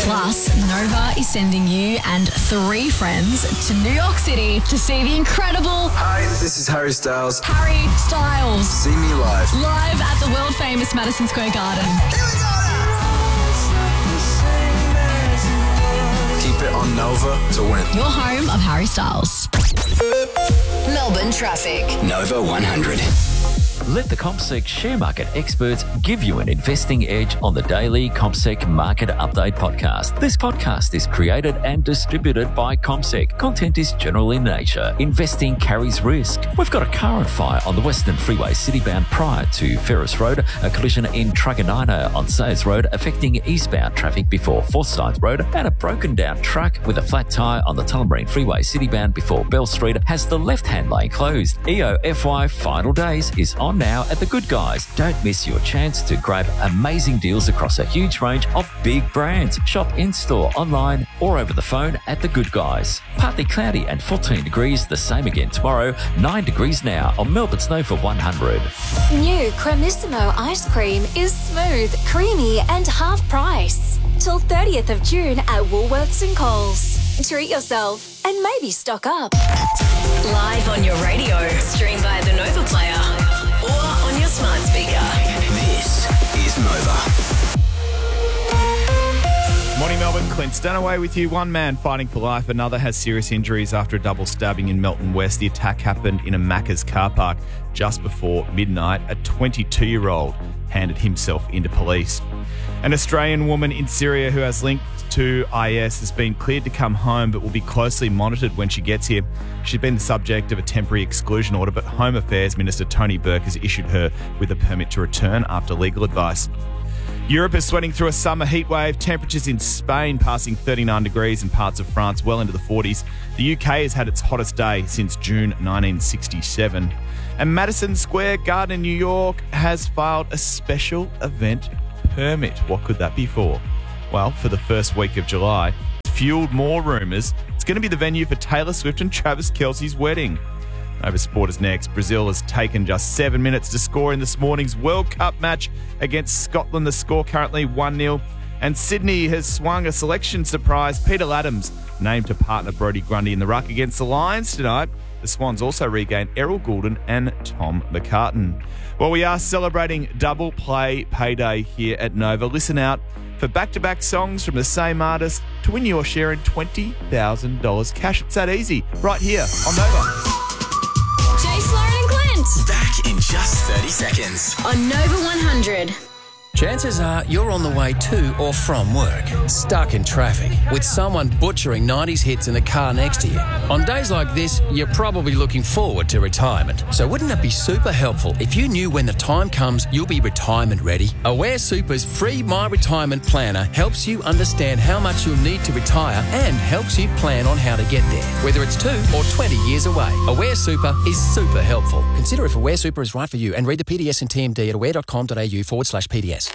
Plus, Nova is sending you and 3 friends to New York City to see the incredible Hi, this is Harry Styles. Harry Styles. See me live. Live at the world famous Madison Square Garden. Here we go! Keep it on Nova to win. Your home of Harry Styles. Melbourne traffic. Nova 100. Let the CommSec share market experts give you an investing edge on the daily CommSec Market Update podcast. This podcast is created and distributed by CommSec. Content is general in nature. Investing carries risk. We've got a car on fire on the Western Freeway citybound prior to Ferris Road, a collision in Truganina on Sayers Road affecting eastbound traffic before Forsyth Road, and a broken down truck with a flat tyre on the Tullamarine Freeway citybound before Bell Street has the left-hand lane closed. EOFY Final Days is on now at The Good Guys. Don't miss your chance to grab amazing deals across a huge range of big brands. Shop in-store, online or over the phone at The Good Guys. Partly cloudy and 14 degrees, the same again tomorrow. 9 degrees now on Melbourne's Nova 100. New Cremissimo ice cream is smooth, creamy and half price. Till 30th of June at Woolworths and Coles. Treat yourself and maybe stock up. Live on your radio. Stream via the Nova Player. Or on your smart speaker. This is Nova. Morning, Melbourne. Clint Stanaway with you. One man fighting for life. Another has serious injuries after a double stabbing in Melton West. The attack happened in a Macca's car park just before midnight. A 22-year-old handed himself into police. An Australian woman in Syria who has linked to IS has been cleared to come home but will be closely monitored when she gets here. She's been the subject of a temporary exclusion order, but Home Affairs Minister Tony Burke has issued her with a permit to return after legal advice. Europe is sweating through a summer heatwave. Temperatures in Spain passing 39 degrees and parts of France well into the 40s. The UK has had its hottest day since June 1967. And Madison Square Garden in New York has filed a special event permit. What could that be for? Well, for the first week of July. Fueled more rumours. It's going to be the venue for Taylor Swift and Travis Kelce's wedding. Over Sport is next. Brazil has taken just 7 minutes to score in this morning's World Cup match against Scotland. The score currently 1-0. And Sydney has swung a selection surprise. Peter Adams named to partner Brodie Grundy in the ruck against the Lions tonight. The Swans also regained Errol Goulden and Tom McCartan. Well, we are celebrating double play payday here at Nova. Listen out for back-to-back songs from the same artist to win your share in $20,000 cash. It's that easy, right here on Nova. Jay Sloan and Clint. Back in just 30 seconds. On Nova 100. Chances are you're on the way to or from work, stuck in traffic, with someone butchering 90s hits in the car next to you. On days like this, you're probably looking forward to retirement. So wouldn't it be super helpful if you knew when the time comes you'll be retirement ready? Aware Super's free My Retirement Planner helps you understand how much you'll need to retire and helps you plan on how to get there, whether it's 2 or 20 years away. Aware Super is super helpful. Consider if Aware Super is right for you and read the PDS and TMD at aware.com.au/PDS.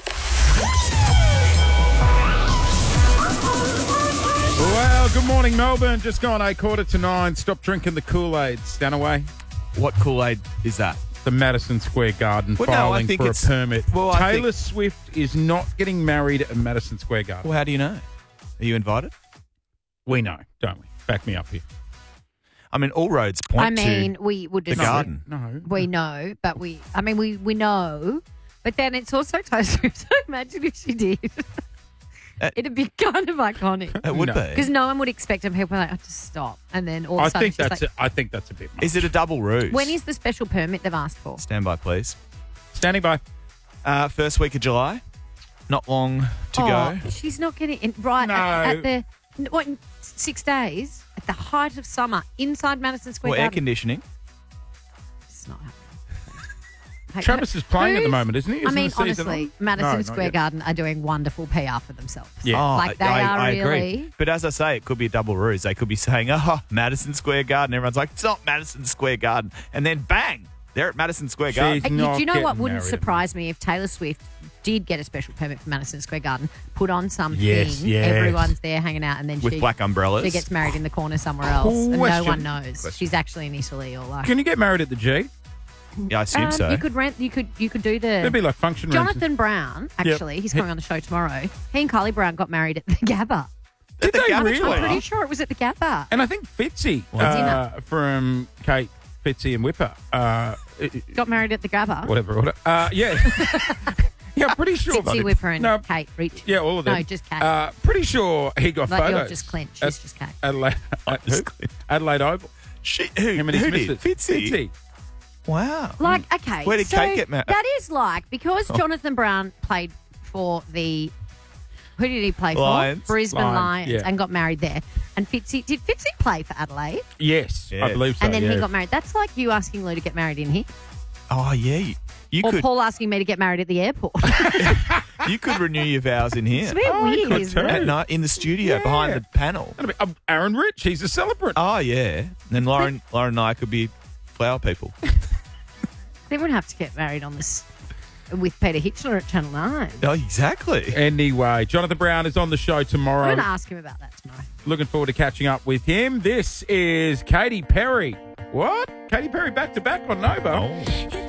Well, good morning, Melbourne. Just gone 8:45. Stop drinking the Kool-Aid. Stanaway. What Kool-Aid is that? The Madison Square Garden Well, no, I filing think for a it's- permit. well, I Taylor Swift is not getting married at Madison Square Garden. Well, how do you know? Are you invited? We know, don't we? Back me up here. I mean, all roads point we would the just garden. No. we know, but we know, but then it's also Taylor Swift. So imagine if she did. It'd be kind of iconic. It would No. be. Because no one would expect them. People are like, just stop. And then all of a I sudden think she's that's like, I think that's a bit much. Is it a double ruse? when is the special permit they've asked for? Stand by, please. Standing by. First week of July. Not long to go. She's not getting in right No. at the, what, 6 days at the height of summer inside Madison Square Well, air Garden. conditioning. It's not happening. Hey, Travis is playing at the who's- moment, isn't he? I Isn't mean, the season honestly, on? Madison No, not Square yet. Garden are doing wonderful PR for themselves. Yeah. Oh, Like they are I really. agree. But as I say, it could be a double ruse. They could be saying, Madison Square Garden. Everyone's like, it's not Madison Square Garden. And then bang, they're at Madison Square Garden. She's Hey, not do you know what getting wouldn't married. surprise me if Taylor Swift did get a special permit for Madison Square Garden, put on something, Yes, yes. everyone's there hanging out, and then With black umbrellas. she gets married in the corner somewhere else, and no Question. one knows. She's actually in Italy or like. Can you get married at the G? Yeah, I assume so. You could rent. You could do There'd the. be like function rooms. Jonathan Brown, actually, he's coming on the show tomorrow. He and Carly Brown got married at the Gabba. Did the they Gabba really? I'm pretty sure it was at the Gabba. And I think Fitzy from Kate, Fitzy and Whipper. Got married at the Gabba. Whatever order. Yeah. Yeah, I'm pretty sure. Fitzy, Whipper and Kate Rich. Yeah, all of them. No, just Kate. Pretty sure he got Like photos. you're just Clint. She's just Kate. Adelaide Oval. Who did? Fitzy? Wow. Like, okay. Where did Kate get married? That is like, because Jonathan Brown played for the. Who did he play Lions. for? Brisbane Lions, yeah. and got married there. And did Fitzy play for Adelaide? Yes, Yeah. I believe so. And then yeah. he got married. That's like you asking Lou to get married in here. Oh, yeah. You Or could Paul asking me to get married at the airport. you could renew your vows in here. It's a bit weird, could isn't too. it? At night in the studio Yeah. behind the panel. That'd be- Aaron Rich, he's a celebrant. Oh, yeah. And then Lauren and I could be flower people. They would have to get married on this with Peter Hitchner at Channel 9. Oh, exactly. Anyway, Jonathan Brown is on the show I'm tomorrow. going to ask him about that tomorrow. Looking forward to catching up with him. This is Katy Perry. What? Katy Perry back to back on Nova. Oh.